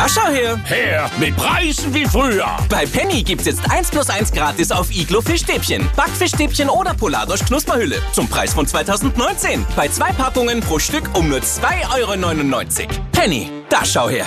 Da schau her! Her mit Preisen wie früher. Bei Penny gibt's jetzt 1+1 gratis auf Iglo Fischstäbchen, Backfischstäbchen oder Polardosch Knusperhülle. Zum Preis von 2019. Bei 2 Packungen pro Stück um nur 2,99 €. Penny, da schau her!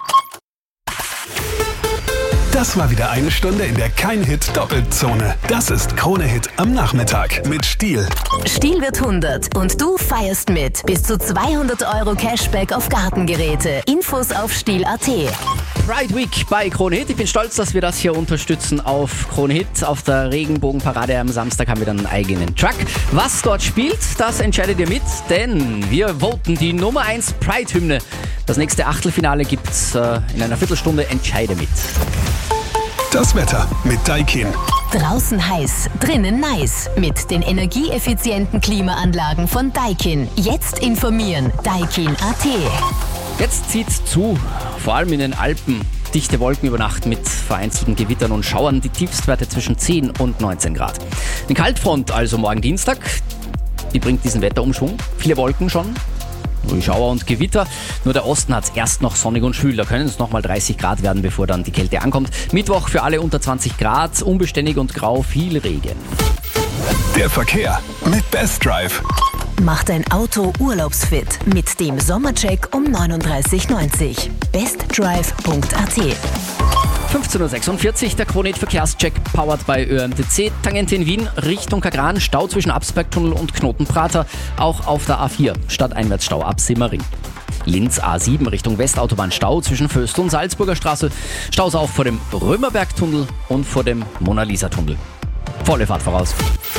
Das war wieder eine Stunde in der Kein-Hit-Doppelzone. Das ist Krone-Hit am Nachmittag mit Stihl. Stihl wird 100 und du feierst mit. Bis zu 200 € Cashback auf Gartengeräte. Infos auf Stihl.at. Pride Week bei Krone Hit. Ich bin stolz, dass wir das hier unterstützen auf Krone Hit. Auf der Regenbogenparade am Samstag haben wir dann einen eigenen Truck. Was dort spielt, das entscheidet ihr mit, denn wir voten die Nummer 1 Pride-Hymne. Das nächste Achtelfinale gibt's in einer Viertelstunde. Entscheide mit. Das Wetter mit Daikin. Draußen heiß, drinnen nice. Mit den energieeffizienten Klimaanlagen von Daikin. Jetzt informieren. Daikin.at. Jetzt zieht's zu, vor allem in den Alpen. Dichte Wolken über Nacht mit vereinzelten Gewittern und Schauern. Die Tiefstwerte zwischen 10 und 19 Grad. Eine Kaltfront also morgen Dienstag. Die bringt diesen Wetterumschwung. Viele Wolken schon. Schauer und Gewitter. Nur der Osten hat es erst noch sonnig und schwül. Da können es nochmal 30 Grad werden, bevor dann die Kälte ankommt. Mittwoch für alle unter 20 Grad, unbeständig und grau, viel Regen. Der Verkehr mit Best Drive. Mach dein Auto urlaubsfit mit dem Sommercheck um 39,90. bestdrive.at. 15.46 Uhr, der Krone Hit Verkehrscheck powered by ÖMTC. Tangente in Wien, Richtung Kagran, Stau zwischen Absbergtunnel und Knotenprater. Auch auf der A4, Stadteinwärtsstau ab Simmering. Linz A7 Richtung Westautobahn, Stau zwischen Föst und Salzburger Straße. Staus auch vor dem Römerbergtunnel und vor dem Mona-Lisa-Tunnel. Volle Fahrt voraus.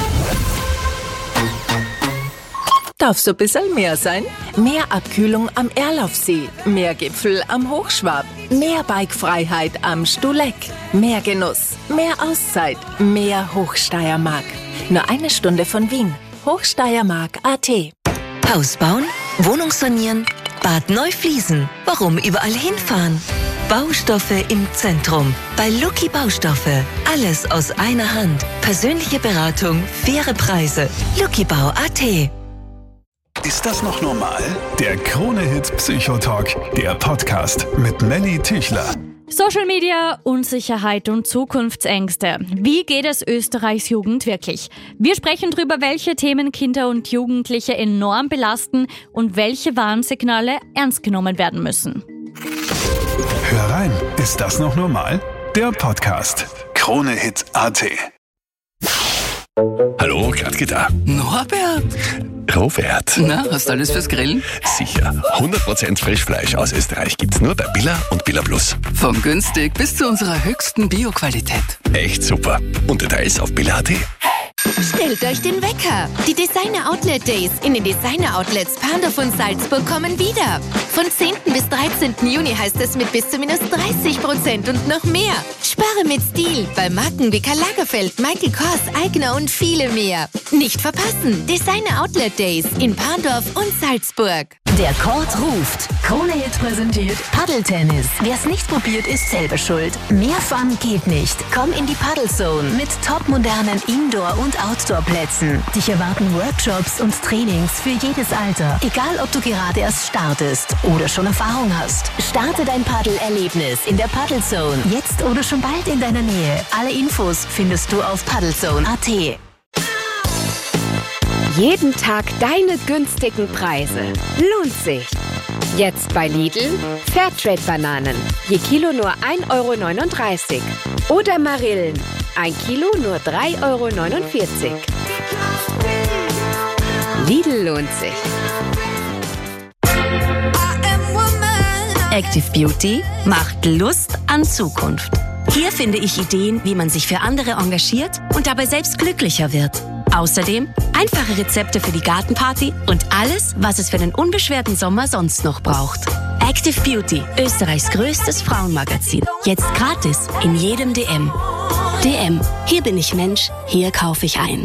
Darf so ein bisschen mehr sein? Mehr Abkühlung am Erlaufsee, mehr Gipfel am Hochschwab, mehr Bikefreiheit am Stuleck, mehr Genuss, mehr Auszeit, mehr Hochsteiermark. Nur eine Stunde von Wien. Hochsteiermark.at. Haus bauen, Wohnung sanieren, Bad neu fließen. Warum überall hinfahren? Baustoffe im Zentrum. Bei Lucky Baustoffe. Alles aus einer Hand. Persönliche Beratung, faire Preise. luckybau.at. Ist das noch normal? Der Krone-Hit Psychotalk, der Podcast mit Melly Tüchler. Social Media, Unsicherheit und Zukunftsängste. Wie geht es Österreichs Jugend wirklich? Wir sprechen darüber, welche Themen Kinder und Jugendliche enorm belasten und welche Warnsignale ernst genommen werden müssen. Hör rein, ist das noch normal? Der Podcast. Krone-Hit.at. Hallo, Gradke da. Norbert! Robert. Na, hast du alles fürs Grillen? Sicher. 100% Frischfleisch aus Österreich gibt's nur bei Billa und Billa Plus. Vom günstig bis zu unserer höchsten Bioqualität. Echt super. Und Details auf Billa.at. Stellt euch den Wecker. Die Designer Outlet Days in den Designer Outlets Pandorf und Salzburg kommen wieder. Von 10. bis 13. Juni heißt es mit bis zu -30% und noch mehr. Spare mit Stil bei Marken wie Karl Lagerfeld, Michael Kors, Aigner und viele mehr. Nicht verpassen. Designer Outlet Days in Pandorf und Salzburg. Der Court ruft. Krone Hit präsentiert Paddeltennis. Wer es nicht probiert, ist selber schuld. Mehr Fun geht nicht. Komm in die Paddlezone mit topmodernen Indoor- und Outdoor-Plätzen. Dich erwarten Workshops und Trainings für jedes Alter. Egal, ob du gerade erst startest oder schon Erfahrung hast. Starte dein Paddelerlebnis in der Paddlezone. Jetzt oder schon bald in deiner Nähe. Alle Infos findest du auf paddlezone.at. Jeden Tag deine günstigen Preise. Lohnt sich. Jetzt bei Lidl Fairtrade-Bananen. Je Kilo nur 1,39 €. Oder Marillen. 1 Kilo nur 3,49 €. Lidl lohnt sich. Active Beauty macht Lust an Zukunft. Hier finde ich Ideen, wie man sich für andere engagiert und dabei selbst glücklicher wird. Außerdem einfache Rezepte für die Gartenparty und alles, was es für den unbeschwerten Sommer sonst noch braucht. Active Beauty, Österreichs größtes Frauenmagazin. Jetzt gratis in jedem DM. DM, hier bin ich Mensch, hier kaufe ich ein.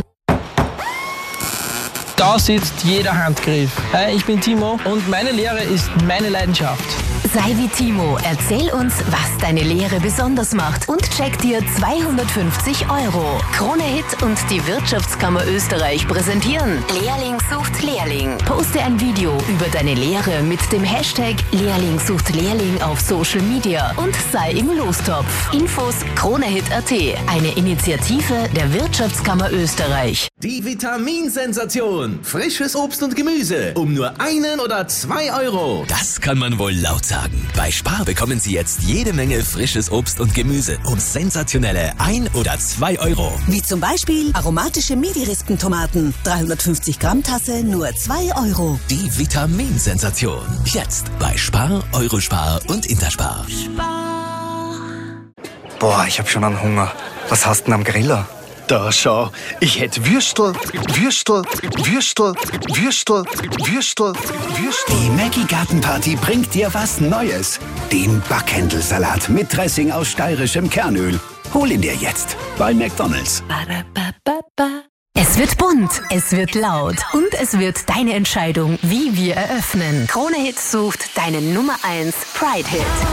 Da sitzt jeder Handgriff. Hi, ich bin Timo und meine Lehre ist meine Leidenschaft. Sei wie Timo, erzähl uns, was deine Lehre besonders macht und check dir 250 €. Krone Hit und die Wirtschaftskammer Österreich präsentieren Lehrling sucht Lehrling. Poste ein Video über deine Lehre mit dem Hashtag Lehrling sucht Lehrling auf Social Media und sei im Lostopf. Infos KroneHit.at, eine Initiative der Wirtschaftskammer Österreich. Die Vitaminsensation. Frisches Obst und Gemüse um nur 1 oder 2 €. Das kann man wohl laut sagen. Bei Spar bekommen Sie jetzt jede Menge frisches Obst und Gemüse um sensationelle 1 oder 2 €. Wie zum Beispiel aromatische Midi-Rispentomaten. 350 Gramm Tasse, nur 2 €. Die Vitaminsensation. Jetzt bei Spar, Eurospar und Interspar. Boah, ich hab schon einen Hunger. Was hast du denn am Griller? Da schau, ich hätt Würstel. Die Maggi Gartenparty bringt dir was Neues. Den Backhändelsalat mit Dressing aus steirischem Kernöl. Hol ihn dir jetzt bei McDonald's. Es wird bunt, es wird laut und es wird deine Entscheidung, wie wir eröffnen. Krone Hit sucht deinen Nummer 1 Pride-Hit.